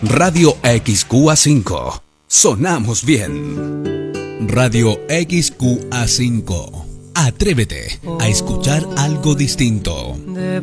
Radio XQA5. Sonamos bien. Radio XQA5. Atrévete a escuchar algo distinto.